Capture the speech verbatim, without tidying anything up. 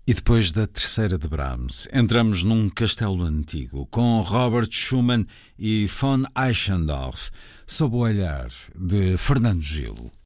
E depois da terceira de Brahms, entramos num castelo antigo, com Robert Schumann e von Eichendorff, sob o olhar de Fernando Gil.